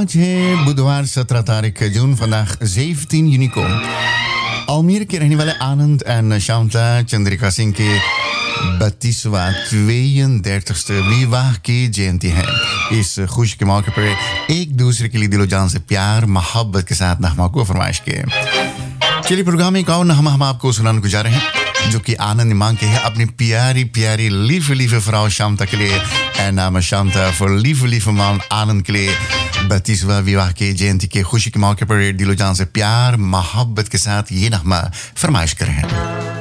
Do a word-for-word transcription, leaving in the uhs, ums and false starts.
आज है बुधवार सत्रह तारीख जून vandaag zeventien juni को Almere के रहने वाले आनंद एंड शांता चंद्रिका सिंह के बत्तीसवां tweeëndertigste विवाह की जयंती है। इस खुशी के मौके पर एक दूसरे के लिए दिलो जान से प्यार मोहब्बत के साथ नगमा को फरमाइश किए। चलिए प्रोग्राम में एक और नगमा हम आपको सुनाने को जा रहे हैं जो कि आनंद मांग के है अपनी प्यारी प्यारी lieve lieve vrouw शांता के लिए en namens Shanta voor lieve lieve man आनंद के लिए बत्तीसवां विवाह की जयंती के खुशी के मौके पर दिलो जान से प्यार मोहब्बत के साथ ये नगमा फरमाइश कर रहे हैं।